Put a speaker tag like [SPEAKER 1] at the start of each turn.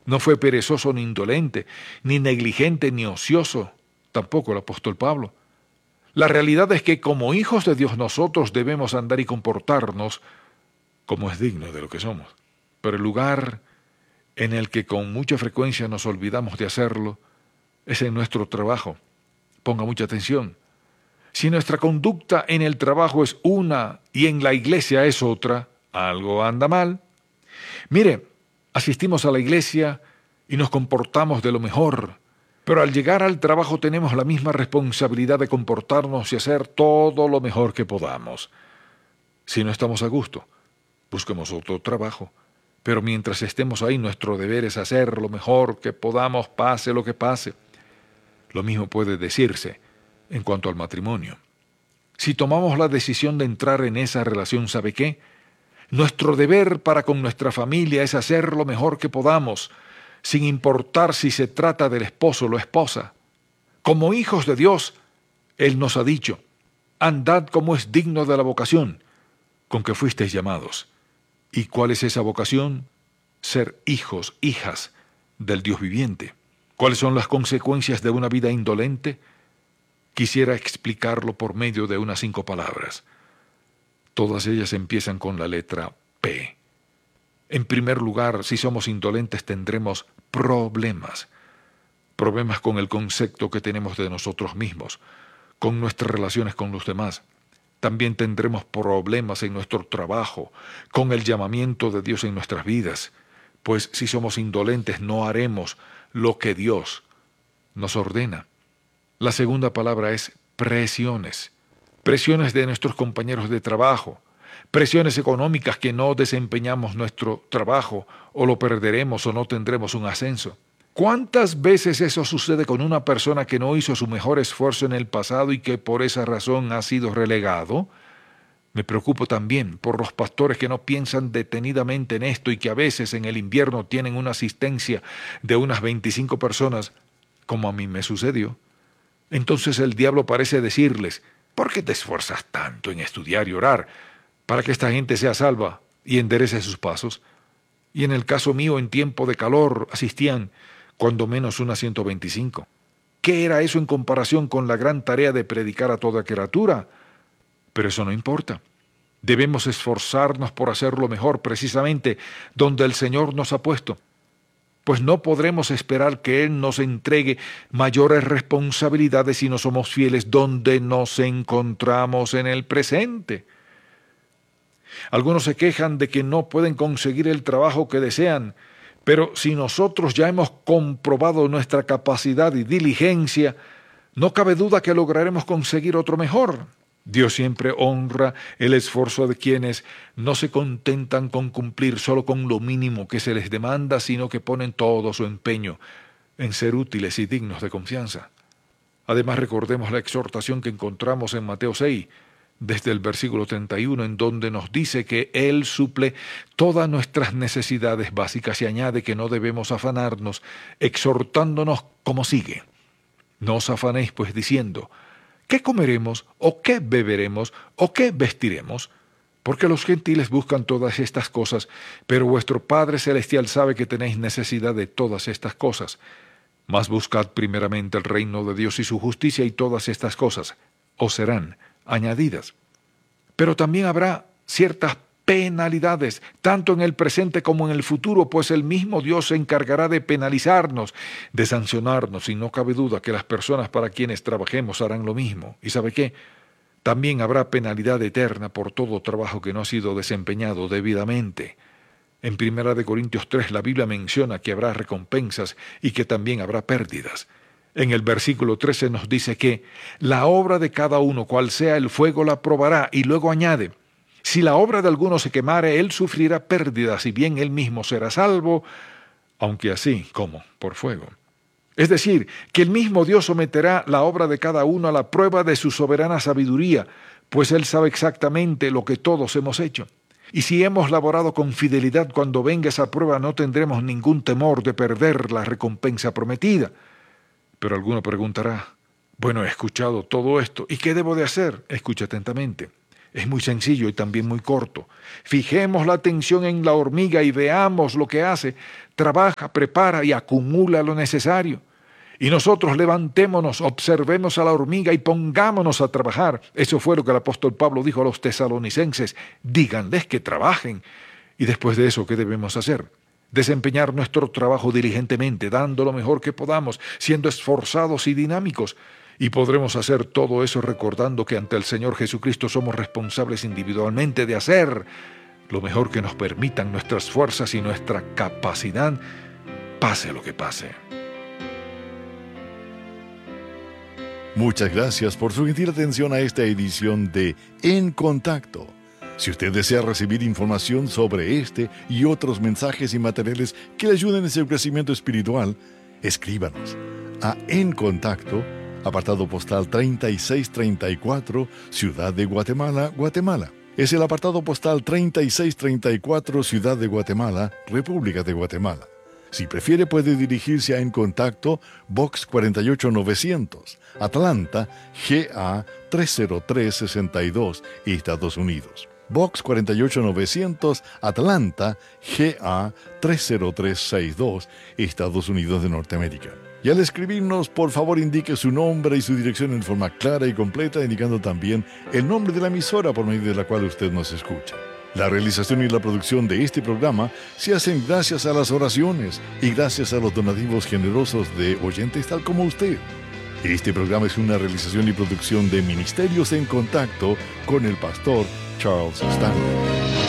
[SPEAKER 1] No fue perezoso ni indolente, ni negligente ni ocioso, tampoco el apóstol Pablo. La realidad es que como hijos de Dios nosotros debemos andar y comportarnos como es digno de lo que somos. Pero el lugar en el que con mucha frecuencia nos olvidamos de hacerlo es en nuestro trabajo. Ponga mucha atención. Si nuestra conducta en el trabajo es una y en la iglesia es otra, algo anda mal. Mire, asistimos a la iglesia y nos comportamos de lo mejor, pero al llegar al trabajo tenemos la misma responsabilidad de comportarnos y hacer todo lo mejor que podamos. Si no estamos a gusto, busquemos otro trabajo. Pero mientras estemos ahí, nuestro deber es hacer lo mejor que podamos, pase lo que pase. Lo mismo puede decirse en cuanto al matrimonio. Si tomamos la decisión de entrar en esa relación, ¿sabe qué? Nuestro deber para con nuestra familia es hacer lo mejor que podamos, sin importar si se trata del esposo o la esposa. Como hijos de Dios, Él nos ha dicho, andad como es digno de la vocación con que fuisteis llamados. ¿Y cuál es esa vocación? Ser hijos, hijas del Dios viviente. ¿Cuáles son las consecuencias de una vida indolente? Quisiera explicarlo por medio de unas 5 palabras. Todas ellas empiezan con la letra P. En primer lugar, si somos indolentes tendremos problemas. Problemas con el concepto que tenemos de nosotros mismos, con nuestras relaciones con los demás. También tendremos problemas en nuestro trabajo, con el llamamiento de Dios en nuestras vidas, pues si somos indolentes no haremos lo que Dios nos ordena. La segunda palabra es presiones. Presiones de nuestros compañeros de trabajo, presiones económicas que no desempeñamos nuestro trabajo o lo perderemos o no tendremos un ascenso. ¿Cuántas veces eso sucede con una persona que no hizo su mejor esfuerzo en el pasado y que por esa razón ha sido relegado? Me preocupo también por los pastores que no piensan detenidamente en esto y que a veces en el invierno tienen una asistencia de unas 25 personas, como a mí me sucedió. Entonces el diablo parece decirles, ¿por qué te esfuerzas tanto en estudiar y orar para que esta gente sea salva y enderece sus pasos? Y en el caso mío, en tiempo de calor, asistían cuando menos unas 125. ¿Qué era eso en comparación con la gran tarea de predicar a toda criatura? Pero eso no importa. Debemos esforzarnos por hacerlo mejor precisamente donde el Señor nos ha puesto. Pues no podremos esperar que Él nos entregue mayores responsabilidades si no somos fieles donde nos encontramos en el presente. Algunos se quejan de que no pueden conseguir el trabajo que desean, pero si nosotros ya hemos comprobado nuestra capacidad y diligencia, no cabe duda que lograremos conseguir otro mejor. Dios siempre honra el esfuerzo de quienes no se contentan con cumplir solo con lo mínimo que se les demanda, sino que ponen todo su empeño en ser útiles y dignos de confianza. Además, recordemos la exhortación que encontramos en Mateo 6, desde el versículo 31, en donde nos dice que Él suple todas nuestras necesidades básicas y añade que no debemos afanarnos, exhortándonos como sigue. No os afanéis pues diciendo, ¿qué comeremos, o qué beberemos, o qué vestiremos? Porque los gentiles buscan todas estas cosas, pero vuestro Padre Celestial sabe que tenéis necesidad de todas estas cosas. Mas buscad primeramente el reino de Dios y su justicia, y todas estas cosas os serán añadidas. Pero también habrá ciertas penalidades, tanto en el presente como en el futuro, pues el mismo Dios se encargará de penalizarnos, de sancionarnos, y no cabe duda que las personas para quienes trabajemos harán lo mismo. ¿Y sabe qué? También habrá penalidad eterna por todo trabajo que no ha sido desempeñado debidamente. En 1 Corintios 3 la Biblia menciona que habrá recompensas y que también habrá pérdidas. En el versículo 13 nos dice que la obra de cada uno, cual sea el fuego, la probará, y luego añade, si la obra de alguno se quemare, él sufrirá pérdidas, si bien él mismo será salvo, aunque así como por fuego. Es decir, que el mismo Dios someterá la obra de cada uno a la prueba de su soberana sabiduría, pues Él sabe exactamente lo que todos hemos hecho. Y si hemos laborado con fidelidad, cuando venga esa prueba no tendremos ningún temor de perder la recompensa prometida. Pero alguno preguntará, bueno, he escuchado todo esto, ¿y qué debo de hacer? Escucha atentamente. Es muy sencillo y también muy corto. Fijemos la atención en la hormiga y veamos lo que hace. Trabaja, prepara y acumula lo necesario. Y nosotros levantémonos, observemos a la hormiga y pongámonos a trabajar. Eso fue lo que el apóstol Pablo dijo a los tesalonicenses. Díganles que trabajen. Y después de eso, ¿qué debemos hacer? Desempeñar nuestro trabajo diligentemente, dando lo mejor que podamos, siendo esforzados y dinámicos. Y podremos hacer todo eso recordando que ante el Señor Jesucristo somos responsables individualmente de hacer lo mejor que nos permitan nuestras fuerzas y nuestra capacidad, pase lo que pase.
[SPEAKER 2] Muchas gracias por su gentil atención a esta edición de En Contacto. Si usted desea recibir información sobre este y otros mensajes y materiales que le ayuden en su crecimiento espiritual, escríbanos a En Contacto, apartado postal 3634, Ciudad de Guatemala, Guatemala. Es el apartado postal 3634, Ciudad de Guatemala, República de Guatemala. Si prefiere, puede dirigirse a En Contacto, Box 48900, Atlanta, GA 30362, Estados Unidos. Box 48900, Atlanta, GA 30362, Estados Unidos de Norteamérica. Y al escribirnos, por favor indique su nombre y su dirección en forma clara y completa, indicando también el nombre de la emisora por medio de la cual usted nos escucha. La realización y la producción de este programa se hacen gracias a las oraciones y gracias a los donativos generosos de oyentes tal como usted. Este programa es una realización y producción de Ministerios en Contacto con el pastor Charles Stanley.